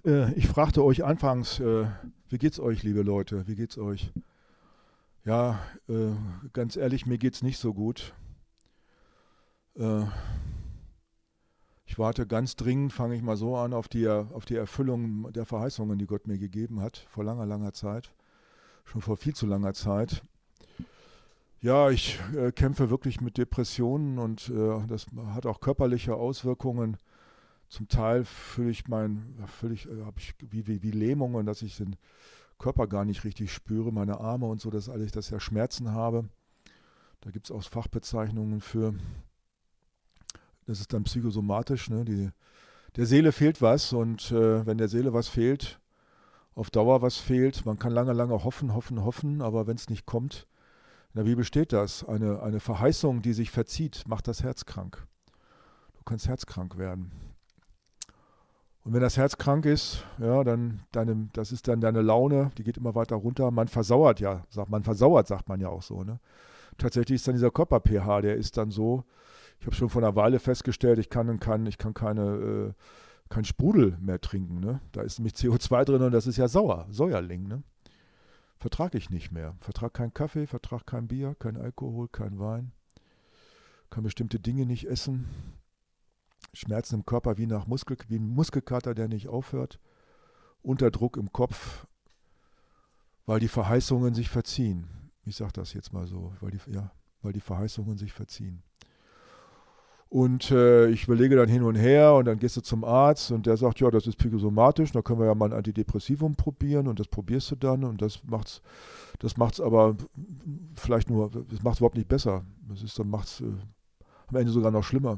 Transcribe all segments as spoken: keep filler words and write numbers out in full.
Äh, ich fragte euch anfangs, äh, wie geht's euch, liebe Leute? Wie geht's euch? Ja, äh, ganz ehrlich, mir geht's nicht so gut. Äh, ich warte ganz dringend, fange ich mal so an, auf die, auf die Erfüllung der Verheißungen, die Gott mir gegeben hat, vor langer, langer Zeit. Schon vor viel zu langer Zeit. Ja, ich äh, kämpfe wirklich mit Depressionen und äh, das hat auch körperliche Auswirkungen. Zum Teil fühle ich mein, fühle ich, äh, habe ich wie, wie, wie Lähmungen, dass ich den Körper gar nicht richtig spüre, meine Arme und so, dass ich das ja Schmerzen habe. Da gibt es auch Fachbezeichnungen für. Das ist dann psychosomatisch. Ne? Die, der Seele fehlt was und äh, wenn der Seele was fehlt, auf Dauer was fehlt, man kann lange, lange hoffen, hoffen, hoffen, aber wenn es nicht kommt, in der Bibel steht das, eine, eine Verheißung, die sich verzieht, macht das Herz krank. Du kannst herzkrank werden. Und wenn das Herz krank ist, ja, dann deine, das ist dann deine Laune, die geht immer weiter runter. Man versauert ja, sagt man versauert, sagt man ja auch so. Ne? Tatsächlich ist dann dieser Körper-pH, der ist dann so. Ich habe schon vor einer Weile festgestellt, ich kann, kann, ich kann keine, äh, kein Sprudel mehr trinken. Ne? Da ist nämlich C O zwei drin und das ist ja sauer, Säuerling. Ne? Vertrage ich nicht mehr. Vertrage keinen Kaffee, vertrage kein Bier, kein Alkohol, kein Wein. Kann bestimmte Dinge nicht essen. Schmerzen im Körper wie nach Muskel, wie ein Muskelkater, der nicht aufhört. Unterdruck im Kopf, weil die Verheißungen sich verziehen. Ich sage das jetzt mal so, weil die, ja, weil die Verheißungen sich verziehen. Und äh, ich überlege dann hin und her und dann gehst du zum Arzt und der sagt, ja, das ist psychosomatisch, da können wir ja mal ein Antidepressivum probieren und das probierst du dann und das macht's, das macht's aber vielleicht nur, das macht's überhaupt nicht besser. Das ist, dann macht's äh, am Ende sogar noch schlimmer.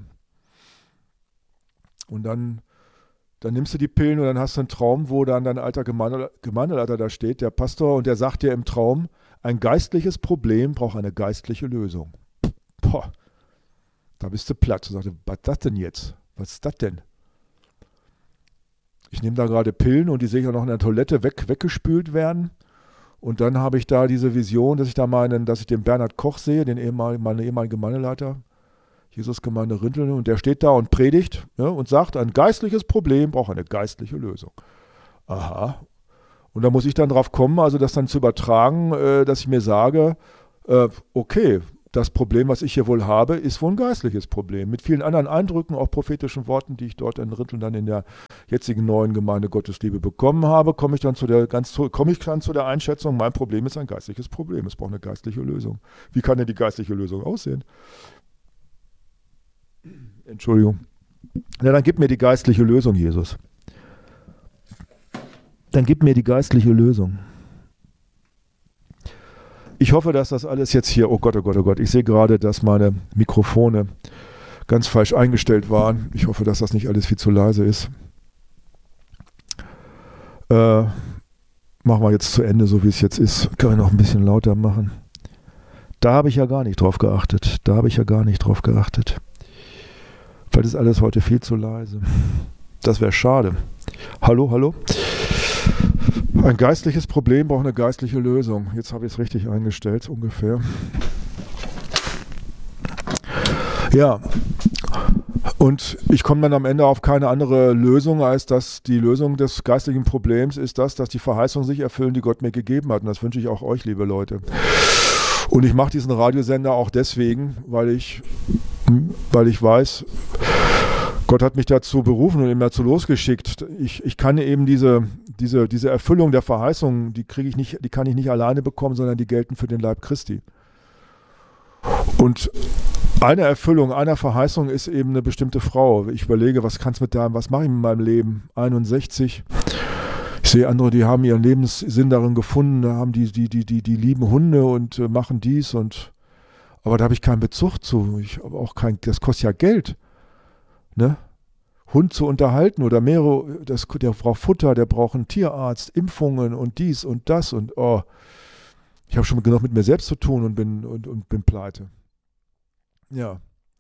Und dann, dann nimmst du die Pillen und dann hast du einen Traum, wo dann dein alter Gemeinde, Gemeindeleiter da steht, der Pastor, und der sagt dir im Traum, ein geistliches Problem braucht eine geistliche Lösung. Boah, da bist du platt. Du sagst, was ist das denn jetzt? Was ist das denn? Ich nehme da gerade Pillen und die sehe ich auch noch in der Toilette weg, weggespült werden. Und dann habe ich da diese Vision, dass ich da meinen, dass ich den Bernhard Koch sehe, den ehemaligen, meinen ehemaligen Gemeindeleiter, Jesusgemeinde Rinteln, und der steht da und predigt, ja, und sagt, ein geistliches Problem braucht eine geistliche Lösung. Aha. Und da muss ich dann drauf kommen, also das dann zu übertragen, äh, dass ich mir sage, äh, okay, das Problem, was ich hier wohl habe, ist wohl ein geistliches Problem. Mit vielen anderen Eindrücken, auch prophetischen Worten, die ich dort in Rinteln dann in der jetzigen neuen Gemeinde Gottesliebe bekommen habe, komme ich dann zu der ganz komme ich dann zu der Einschätzung, mein Problem ist ein geistliches Problem. Es braucht eine geistliche Lösung. Wie kann denn die geistliche Lösung aussehen? Entschuldigung. Ja, dann gib mir die geistliche Lösung, Jesus. Dann gib mir die geistliche Lösung. Ich hoffe, dass das alles jetzt hier, oh Gott, oh Gott, oh Gott, ich sehe gerade, dass meine Mikrofone ganz falsch eingestellt waren. Ich hoffe, dass das nicht alles viel zu leise ist. Äh, machen wir jetzt zu Ende, so wie es jetzt ist. Kann ich noch ein bisschen lauter machen. Da habe ich ja gar nicht drauf geachtet. Da habe ich ja gar nicht drauf geachtet. Vielleicht ist alles heute viel zu leise. Das wäre schade. Hallo, hallo? Ein geistliches Problem braucht eine geistliche Lösung. Jetzt habe ich es richtig eingestellt, ungefähr. Ja, und ich komme dann am Ende auf keine andere Lösung, als dass die Lösung des geistlichen Problems ist das, dass die Verheißungen sich erfüllen, die Gott mir gegeben hat. Und das wünsche ich auch euch, liebe Leute. Und ich mache diesen Radiosender auch deswegen, weil ich, weil ich weiß, Gott hat mich dazu berufen und eben dazu losgeschickt. Ich, ich kann eben diese, diese, diese Erfüllung der Verheißungen, die kriege ich nicht, die kann ich nicht alleine bekommen, sondern die gelten für den Leib Christi. Und eine Erfüllung einer Verheißung ist eben eine bestimmte Frau. Ich überlege, was kann's mit der, was mache ich mit meinem Leben? einundsechzig. Ich sehe andere, die haben ihren Lebenssinn darin gefunden, da haben die, die, die, die, die lieben Hunde und äh, machen dies und aber da habe ich keinen Bezug zu. Ich habe auch kein, das kostet ja Geld. Ne? Hund zu unterhalten oder mehrere, das, der braucht Futter, der braucht einen Tierarzt, Impfungen und dies und das und oh, ich habe schon genug mit mir selbst zu tun und bin, und, und bin pleite. Ja.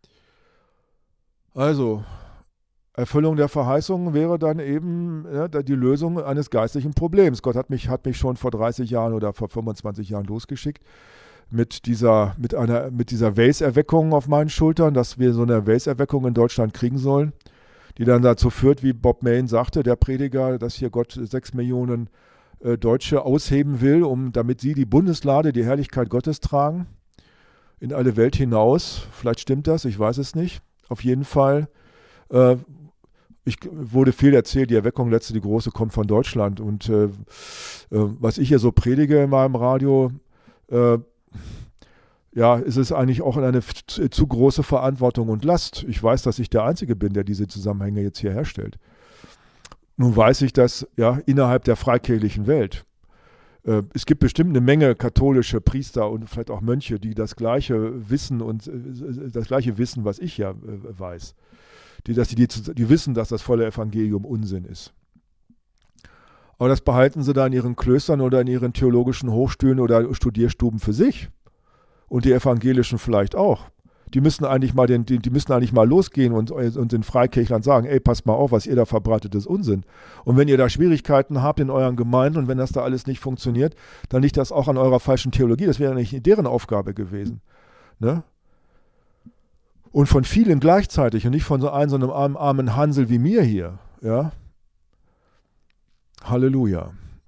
Also, Erfüllung der Verheißung wäre dann eben ja, die Lösung eines geistlichen Problems. Gott hat mich, hat mich schon vor dreißig Jahren oder vor fünfundzwanzig Jahren losgeschickt mit dieser, mit einer, mit dieser Wales-Erweckung auf meinen Schultern, dass wir so eine Wales-Erweckung in Deutschland kriegen sollen. die dann dazu führt, wie Bob Mayne sagte, der Prediger, dass hier Gott sechs Millionen äh, Deutsche ausheben will, um, damit sie die Bundeslade, die Herrlichkeit Gottes tragen, in alle Welt hinaus. Vielleicht stimmt das, ich weiß es nicht. Auf jeden Fall äh, ich, wurde viel erzählt, die Erweckung letzte, die große, kommt von Deutschland. Und äh, äh, was ich hier so predige in meinem Radio, äh, ja, ist es eigentlich auch eine zu, zu große Verantwortung und Last. Ich weiß, dass ich der Einzige bin, der diese Zusammenhänge jetzt hier herstellt. Nun weiß ich, dass ja innerhalb der freikirchlichen Welt, äh, es gibt bestimmt eine Menge katholische Priester und vielleicht auch Mönche, die das gleiche wissen und äh, das gleiche wissen, was ich ja äh, weiß. Die, dass die, die, die wissen, dass das volle Evangelium Unsinn ist. Aber das behalten sie da in ihren Klöstern oder in ihren theologischen Hochstühlen oder Studierstuben für sich. Und die Evangelischen vielleicht auch. Die müssen eigentlich mal, den, die, die müssen eigentlich mal losgehen und, und den Freikirchlern sagen, ey, passt mal auf, was ihr da verbreitet, ist Unsinn. Und wenn ihr da Schwierigkeiten habt in euren Gemeinden und wenn das da alles nicht funktioniert, dann liegt das auch an eurer falschen Theologie. Das wäre nicht deren Aufgabe gewesen. Ne? Und von vielen gleichzeitig und nicht von so einem, so einem armen, armen Hansel wie mir hier. Ja? Halleluja.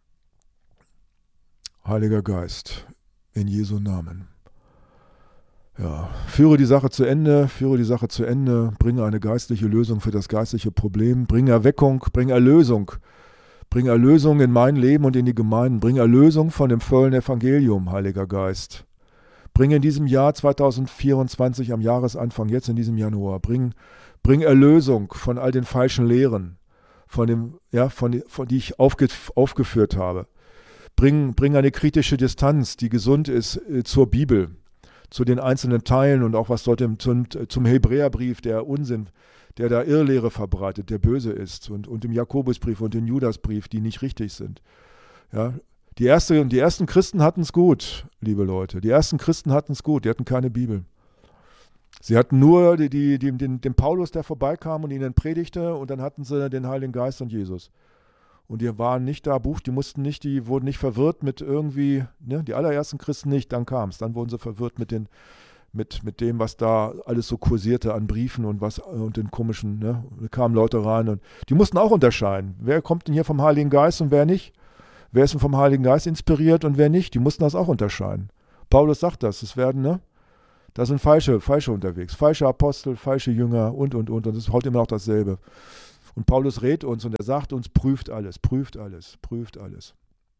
Heiliger Geist, in Jesu Namen. Ja, führe die Sache zu Ende, führe die Sache zu Ende, bringe eine geistliche Lösung für das geistliche Problem, bringe Erweckung, bringe Erlösung, bringe Erlösung in mein Leben und in die Gemeinden, bringe Erlösung von dem vollen Evangelium, Heiliger Geist. Bringe in diesem Jahr zweitausendvierundzwanzig am Jahresanfang, jetzt in diesem Januar, bring, bring Erlösung von all den falschen Lehren, von dem, ja, von, von die ich aufge, aufgeführt habe. Bring, bring eine kritische Distanz, die gesund ist, äh, zur Bibel, zu den einzelnen Teilen und auch was dort im, zum, zum Hebräerbrief, der Unsinn, der da Irrlehre verbreitet, der böse ist, und, und im Jakobusbrief und im Judasbrief, die nicht richtig sind. Ja, die, erste, die ersten Christen hatten es gut, liebe Leute. Die ersten Christen hatten es gut, die hatten keine Bibel. Sie hatten nur die, die, die, den, den Paulus, der vorbeikam und ihnen predigte, und dann hatten sie den Heiligen Geist und Jesus. Und die waren nicht da, Buch, die mussten nicht, die wurden nicht verwirrt mit irgendwie, ne, die allerersten Christen nicht, dann kam es. Dann wurden sie verwirrt mit, den, mit, mit dem, was da alles so kursierte an Briefen und was und den komischen, ne, da kamen Leute rein und die mussten auch unterscheiden. Wer kommt denn hier vom Heiligen Geist und wer nicht? Wer ist denn vom Heiligen Geist inspiriert und wer nicht? Die mussten das auch unterscheiden. Paulus sagt das, es werden, ne, da sind falsche, falsche unterwegs, falsche Apostel, falsche Jünger und, und, und, und es ist heute immer noch dasselbe. Und Paulus rät uns und er sagt uns, prüft alles, prüft alles, prüft alles.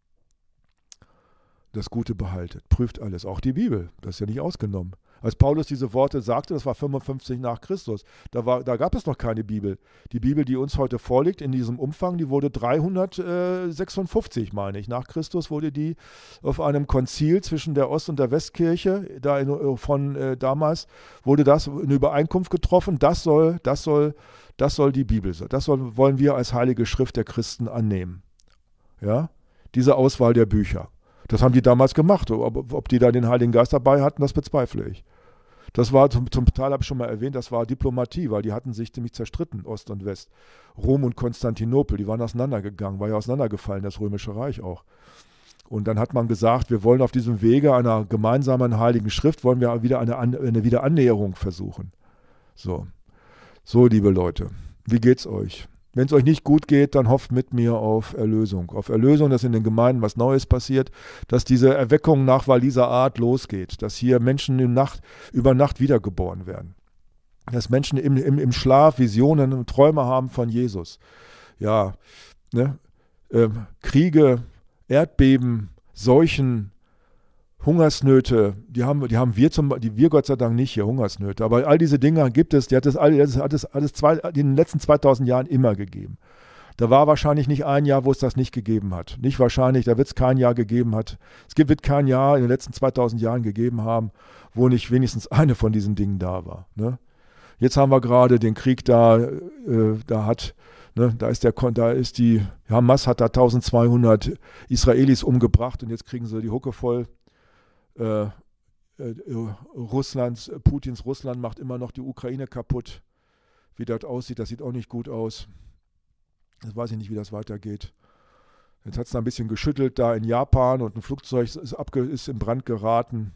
Das Gute behaltet, prüft alles, auch die Bibel, das ist ja nicht ausgenommen. Als Paulus diese Worte sagte, das war fünfundfünfzig nach Christus, da, war, da gab es noch keine Bibel. Die Bibel, die uns heute vorliegt, in diesem Umfang, die wurde dreihundertsechsundfünfzig, meine ich, nach Christus wurde die auf einem Konzil zwischen der Ost- und der Westkirche, da in, von äh, damals, wurde das eine Übereinkunft getroffen, das soll, das soll, das soll die Bibel sein. Das soll, wollen wir als heilige Schrift der Christen annehmen. Ja? Diese Auswahl der Bücher. Das haben die damals gemacht. Ob, ob die da den Heiligen Geist dabei hatten, das bezweifle ich. Das war, zum, zum Teil habe ich schon mal erwähnt, das war Diplomatie, weil die hatten sich ziemlich zerstritten, Ost und West. Rom und Konstantinopel, die waren auseinandergegangen, war ja auseinandergefallen, das Römische Reich auch. Und dann hat man gesagt, wir wollen auf diesem Wege einer gemeinsamen Heiligen Schrift, wollen wir wieder eine, eine Wiederannäherung versuchen. So. So, liebe Leute, wie geht's euch? Wenn es euch nicht gut geht, dann hofft mit mir auf Erlösung. Auf Erlösung, dass in den Gemeinden was Neues passiert, dass diese Erweckung nach Walliser Art losgeht, dass hier Menschen in Nacht, über Nacht wiedergeboren werden. Dass Menschen im, im, im Schlaf Visionen und Träume haben von Jesus. Ja, ne? ähm, Kriege, Erdbeben, Seuchen, Hungersnöte, die haben, die haben wir, zum, die wir Gott sei Dank nicht hier, Hungersnöte. Aber all diese Dinge gibt es, die hat es, all, das hat es alles zwei, in den letzten zweitausend Jahren immer gegeben. Da war wahrscheinlich nicht ein Jahr, wo es das nicht gegeben hat. Nicht wahrscheinlich, da wird es kein Jahr gegeben hat. Es gibt, wird kein Jahr in den letzten zweitausend Jahren gegeben haben, wo nicht wenigstens eine von diesen Dingen da war. Ne? Jetzt haben wir gerade den Krieg da, äh, da hat, ne, da ist der, da ist die, Hamas hat da eintausendzweihundert Israelis umgebracht und jetzt kriegen sie die Hucke voll. Äh, äh, Russlands, Putins Russland macht immer noch die Ukraine kaputt. Wie das aussieht, das sieht auch nicht gut aus. Jetzt weiß ich nicht, wie das weitergeht. Jetzt hat es da ein bisschen geschüttelt da in Japan und ein Flugzeug ist, abge, ist in Brand geraten.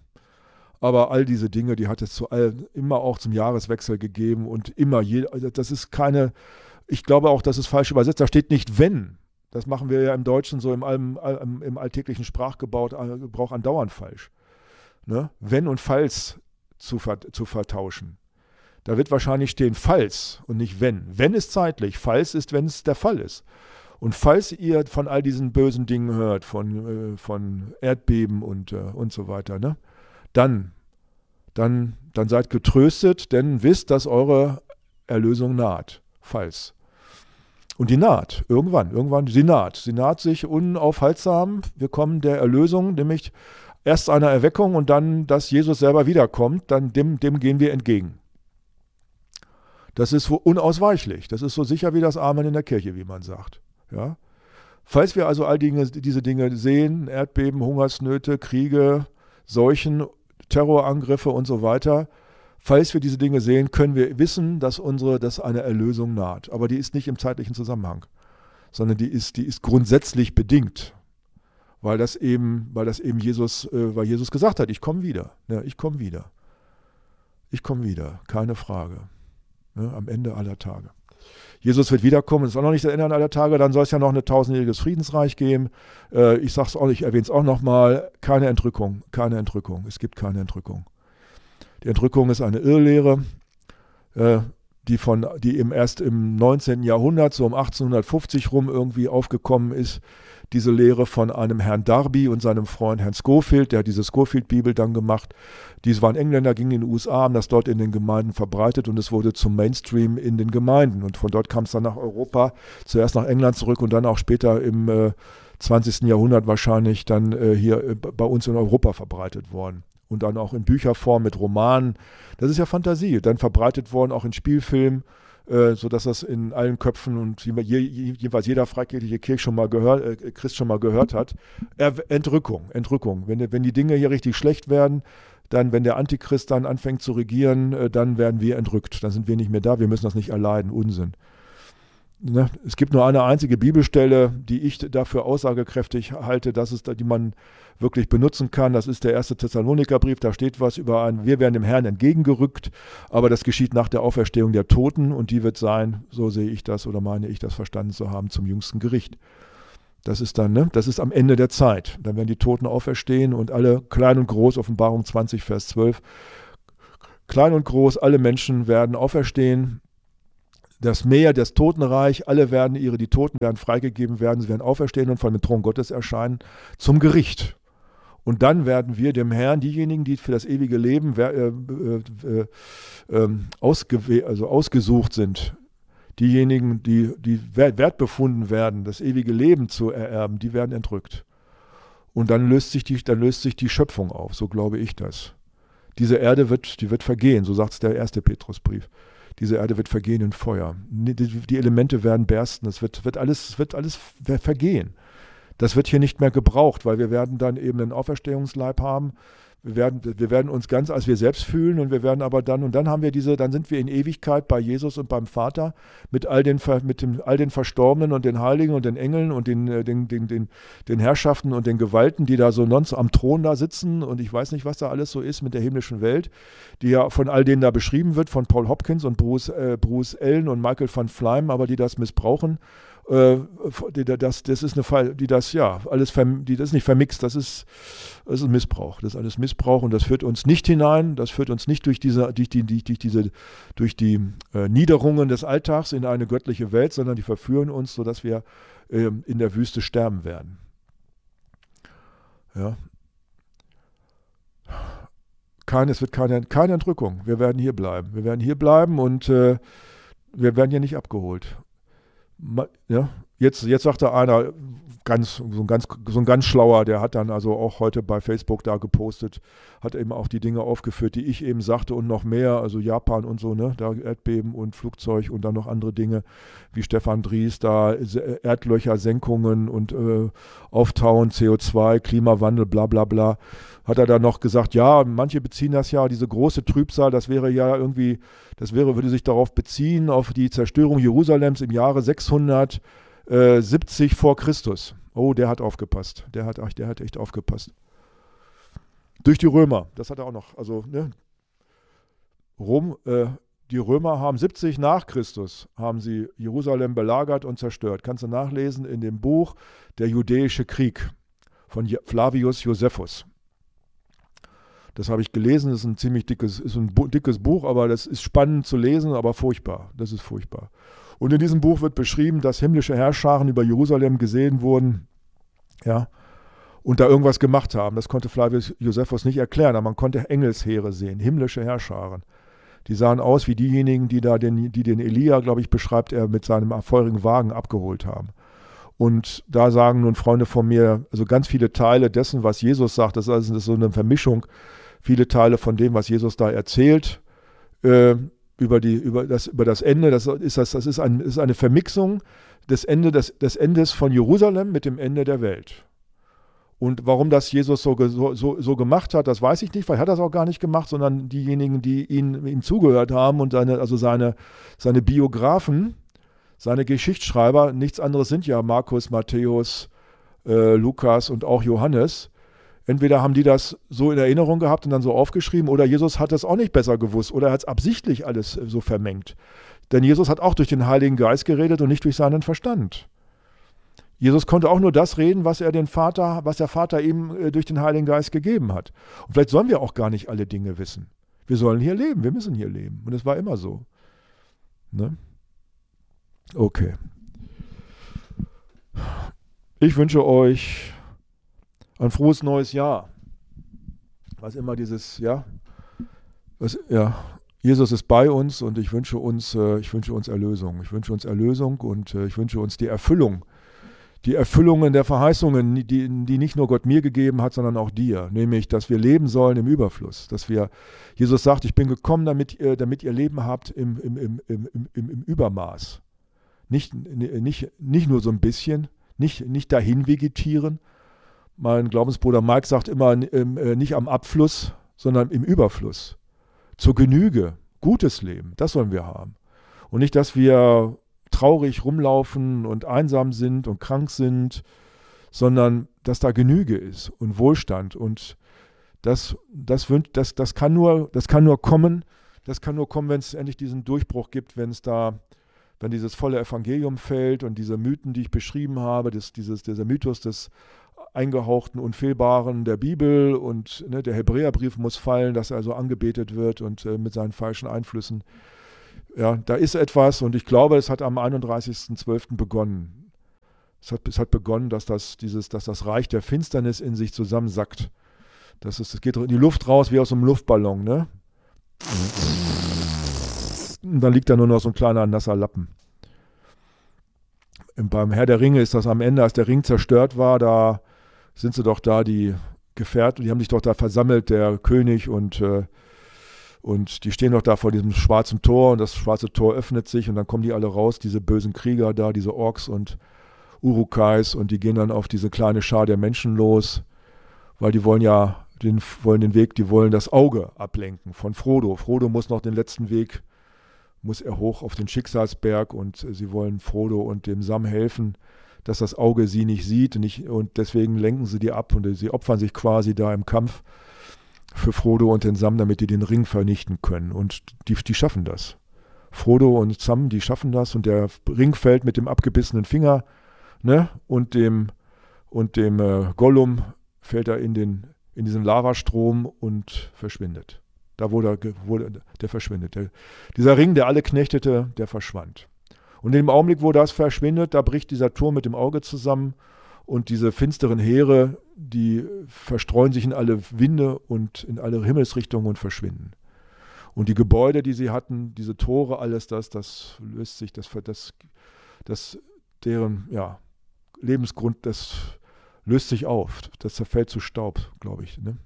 Aber all diese Dinge, die hat es zu all, immer auch zum Jahreswechsel gegeben und immer, je, das ist keine, ich glaube auch, dass es falsch übersetzt. Da steht nicht wenn. Das machen wir ja im Deutschen so im, im, im alltäglichen Sprachgebrauch andauernd falsch. Ne? Wenn und falls zu, zu vertauschen. Da wird wahrscheinlich stehen falls und nicht wenn. Wenn ist zeitlich, falls ist, wenn es der Fall ist. Und falls ihr von all diesen bösen Dingen hört, von, äh, von Erdbeben und, äh, und so weiter, ne? dann, dann, dann seid getröstet, denn wisst, dass eure Erlösung naht. Falls. Und die naht, irgendwann, irgendwann, sie naht. Sie naht sich unaufhaltsam. Wir kommen der Erlösung, nämlich erst einer Erweckung und dann, dass Jesus selber wiederkommt, dann dem, dem gehen wir entgegen. Das ist unausweichlich. Das ist so sicher wie das Amen in der Kirche, wie man sagt. Ja? Falls wir also all Dinge, diese Dinge sehen, Erdbeben, Hungersnöte, Kriege, Seuchen, Terrorangriffe und so weiter, falls wir diese Dinge sehen, können wir wissen, dass unsere, dass eine Erlösung naht. Aber die ist nicht im zeitlichen Zusammenhang, sondern die ist, die ist grundsätzlich bedingt, weil das eben, weil das eben Jesus, äh, weil Jesus gesagt hat, ich komme wieder, ja, ich komme wieder, ich komme wieder, keine Frage, ja, am Ende aller Tage. Jesus wird wiederkommen, das ist auch noch nicht das Ende aller Tage, dann soll es ja noch ein tausendjähriges Friedensreich geben. Äh, ich sag's auch, ich erwähne es auch nochmal, keine Entrückung, keine Entrückung, es gibt keine Entrückung. Die Entrückung ist eine Irrlehre, äh, die, von, die eben erst im neunzehnten Jahrhundert, so um achtzehnhundertfünfzig rum irgendwie aufgekommen ist. Diese Lehre von einem Herrn Darby und seinem Freund Herrn Scofield, der hat diese Scofield-Bibel dann gemacht. Dies waren Engländer, gingen in die U S A, haben das dort in den Gemeinden verbreitet und es wurde zum Mainstream in den Gemeinden. Und von dort kam es dann nach Europa, zuerst nach England zurück und dann auch später im äh, zwanzigsten Jahrhundert wahrscheinlich dann äh, hier äh, bei uns in Europa verbreitet worden. Und dann auch in Bücherform mit Romanen. Das ist ja Fantasie. Dann verbreitet worden, auch in Spielfilmen, äh, sodass das in allen Köpfen und je, jedenfalls jeder freikirchliche Kirche schon mal gehört, äh, Christ schon mal gehört hat. Er, Entrückung, Entrückung. Wenn, wenn die Dinge hier richtig schlecht werden, dann, wenn der Antichrist dann anfängt zu regieren, äh, dann werden wir entrückt. Dann sind wir nicht mehr da, wir müssen das nicht erleiden. Unsinn. Ne? Es gibt nur eine einzige Bibelstelle, die ich dafür aussagekräftig halte, dass es, die man wirklich benutzen kann. Das ist der erste Thessalonikerbrief. Da steht was über ein, wir werden dem Herrn entgegengerückt, aber das geschieht nach der Auferstehung der Toten und die wird sein, so sehe ich das oder meine ich das verstanden zu haben, zum jüngsten Gericht. Das ist dann, ne? Das ist am Ende der Zeit. Dann werden die Toten auferstehen und alle, klein und groß, Offenbarung zwanzig, Vers zwölf, klein und groß, alle Menschen werden auferstehen. Das Meer, das Totenreich, alle werden ihre, die Toten werden freigegeben werden, sie werden auferstehen und von dem Thron Gottes erscheinen zum Gericht. Und dann werden wir dem Herrn, diejenigen, die für das ewige Leben äh, äh, äh, ausge, also ausgesucht sind, diejenigen, die, die wert befunden werden, das ewige Leben zu ererben, die werden entrückt. Und dann löst sich die, dann löst sich die Schöpfung auf, so glaube ich das. Diese Erde wird, die wird vergehen, so sagt es der erste Petrusbrief. Diese Erde wird vergehen in Feuer. Die Elemente werden bersten. Es wird, wird, alles, wird alles vergehen. Das wird hier nicht mehr gebraucht, weil wir werden dann eben einen Auferstehungsleib haben. Wir werden, wir werden uns ganz als wir selbst fühlen und wir werden aber dann, und dann haben wir diese, dann sind wir in Ewigkeit bei Jesus und beim Vater mit all den, mit dem, all den Verstorbenen und den Heiligen und den Engeln und den, den, den, den, den Herrschaften und den Gewalten, die da so nonst am Thron da sitzen und ich weiß nicht, was da alles so ist mit der himmlischen Welt, die ja von all denen da beschrieben wird, von Paul Hopkins und Bruce, äh, Bruce Allen und Michael van Fleim, aber die das missbrauchen. Das, das ist eine Fall, die das ja alles, die das ist nicht vermixt, das ist, das ist Missbrauch, das ist alles Missbrauch und das führt uns nicht hinein, das führt uns nicht durch diese, durch die, durch diese, durch die äh, Niederungen des Alltags in eine göttliche Welt, sondern die verführen uns, sodass wir äh, in der Wüste sterben werden. Ja. Kein, es wird keine, keine Entrückung. Wir werden hier bleiben. Wir werden hier bleiben und äh, wir werden hier nicht abgeholt. Ja, jetzt, jetzt sagte einer, ganz, so, ein ganz, so ein ganz schlauer, der hat dann also auch heute bei Facebook da gepostet, hat eben auch die Dinge aufgeführt, die ich eben sagte und noch mehr, also Japan und so, ne, da Erdbeben und Flugzeug und dann noch andere Dinge, wie Stefan Dries, da Erdlöcher, Senkungen und äh, Auftauen, C O zwei, Klimawandel, bla bla bla, hat er dann noch gesagt, ja, manche beziehen das ja, diese große Trübsal, das wäre ja irgendwie, das wäre, würde sich darauf beziehen, auf die Zerstörung Jerusalems im Jahre sechshundertsiebzig vor Christus. Oh, der hat aufgepasst. Der hat, der hat echt aufgepasst. Durch die Römer, das hat er auch noch. Also, ne? Rom, äh, die Römer haben siebzig nach Christus, haben sie Jerusalem belagert und zerstört. Kannst du nachlesen in dem Buch Der Judäische Krieg von Flavius Josephus. Das habe ich gelesen, das ist ein ziemlich dickes, ist ein dickes Buch, aber das ist spannend zu lesen, aber furchtbar. Das ist furchtbar. Und in diesem Buch wird beschrieben, dass himmlische Herrscharen über Jerusalem gesehen wurden, ja, und da irgendwas gemacht haben. Das konnte Flavius Josephus nicht erklären, aber man konnte Engelsheere sehen, himmlische Herrscharen. Die sahen aus wie diejenigen, die da den, die den Elia, glaube ich, beschreibt er, mit seinem feurigen Wagen abgeholt haben. Und da sagen nun Freunde von mir, also ganz viele Teile dessen, was Jesus sagt, das ist, also, das ist so eine Vermischung, viele Teile von dem, was Jesus da erzählt, äh, über, die, über, das, über das Ende, das ist, das, das ist, ein, ist eine Vermixung des, Ende, des, des Endes von Jerusalem mit dem Ende der Welt. Und warum das Jesus so, so, so gemacht hat, das weiß ich nicht, weil er hat das auch gar nicht gemacht, sondern diejenigen, die ihn, ihm zugehört haben und seine, also seine, seine Biografen, seine Geschichtsschreiber, nichts anderes sind ja Markus, Matthäus, äh, Lukas und auch Johannes. Entweder haben die das so in Erinnerung gehabt und dann so aufgeschrieben, oder Jesus hat das auch nicht besser gewusst oder er hat es absichtlich alles so vermengt. Denn Jesus hat auch durch den Heiligen Geist geredet und nicht durch seinen Verstand. Jesus konnte auch nur das reden, was er den Vater, was der Vater ihm äh, durch den Heiligen Geist gegeben hat. Und vielleicht sollen wir auch gar nicht alle Dinge wissen. Wir sollen hier leben, wir müssen hier leben. Und es war immer so. Ne? Okay. Ich wünsche euch ein frohes neues Jahr. Was immer dieses, ja, was, ja, Jesus ist bei uns und ich wünsche uns, äh, ich wünsche uns Erlösung. Ich wünsche uns Erlösung und äh, ich wünsche uns die Erfüllung. Die Erfüllungen der Verheißungen, die, die nicht nur Gott mir gegeben hat, sondern auch dir. Nämlich, dass wir leben sollen im Überfluss. Dass wir, Jesus sagt, ich bin gekommen, damit ihr, damit ihr Leben habt im, im, im, im, im, im Übermaß. Nicht, nicht, nicht nur so ein bisschen, nicht, nicht dahin vegetieren. Mein Glaubensbruder Mike sagt immer, nicht am Abfluss, sondern im Überfluss. Zur Genüge, gutes Leben, das sollen wir haben. Und nicht, dass wir traurig rumlaufen und einsam sind und krank sind, sondern dass da Genüge ist und Wohlstand. Und das, das, das, das, kann nur, das kann nur kommen, das kann nur kommen, wenn es endlich diesen Durchbruch gibt, wenn es da, wenn dieses volle Evangelium fällt und diese Mythen, die ich beschrieben habe, das, dieses, dieser Mythos des eingehauchten, unfehlbaren der Bibel und ne, der Hebräerbrief muss fallen, dass er also angebetet wird und äh, mit seinen falschen Einflüssen. Ja, da ist etwas und ich glaube, es hat am einunddreißigsten zwölften begonnen. Es hat, es hat begonnen, dass das, dieses, dass das Reich der Finsternis in sich zusammensackt. Das ist, es geht in die Luft raus wie aus einem Luftballon, ne? Und dann liegt da nur noch so ein kleiner nasser Lappen. Und beim Herr der Ringe ist das am Ende, als der Ring zerstört war, da sind sie doch da, die Gefährten, die haben sich doch da versammelt, der König und äh, Und die stehen doch da vor diesem schwarzen Tor und das schwarze Tor öffnet sich und dann kommen die alle raus, diese bösen Krieger da, diese Orks und Urukais und die gehen dann auf diese kleine Schar der Menschen los, weil die wollen ja den, wollen den Weg, die wollen das Auge ablenken von Frodo. Frodo muss noch den letzten Weg, muss er hoch auf den Schicksalsberg und sie wollen Frodo und dem Sam helfen, dass das Auge sie nicht sieht und, nicht, und deswegen lenken sie die ab und sie opfern sich quasi da im Kampf für Frodo und den Sam, damit die den Ring vernichten können. Und die, die schaffen das. Frodo und Sam, die schaffen das und der Ring fällt mit dem abgebissenen Finger, ne? Und dem, und dem äh, Gollum fällt er in, den, in diesen Lavastrom und verschwindet. Da wurde er, wurde, der verschwindet. Der, dieser Ring, der alle knechtete, der verschwand. Und in dem Augenblick, wo das verschwindet, da bricht dieser Turm mit dem Auge zusammen. Und diese finsteren Heere, die verstreuen sich in alle Winde und in alle Himmelsrichtungen und verschwinden. Und die Gebäude, die sie hatten, diese Tore, alles das, das löst sich, das, das, das deren ja, Lebensgrund, das löst sich auf. Das zerfällt zu Staub, glaube ich. Ne?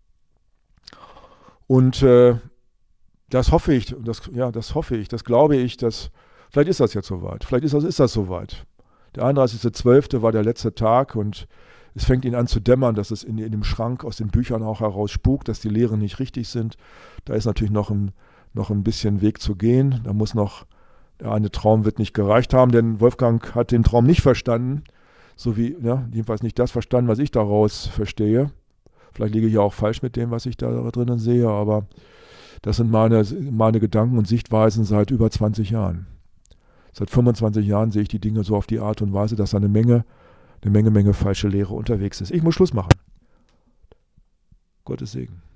Und äh, das hoffe ich, das, ja, das hoffe ich, das glaube ich, dass, vielleicht ist das jetzt soweit, vielleicht ist das, ist das soweit. Der einunddreißigste zwölfte war der letzte Tag und es fängt ihnen an zu dämmern, dass es in, in dem Schrank aus den Büchern auch heraus spukt, dass die Lehren nicht richtig sind. Da ist natürlich noch ein, noch ein bisschen Weg zu gehen. Da muss noch, der eine Traum wird nicht gereicht haben, denn Wolfgang hat den Traum nicht verstanden, so wie, ja, jedenfalls nicht das verstanden, was ich daraus verstehe. Vielleicht liege ich ja auch falsch mit dem, was ich da drinnen sehe, aber Das sind meine, meine Gedanken und Sichtweisen seit über zwanzig Jahren. Seit fünfundzwanzig Jahren sehe ich die Dinge so auf die Art und Weise, dass da eine Menge, eine Menge, Menge falsche Lehre unterwegs ist. Ich muss Schluss machen. Gottes Segen.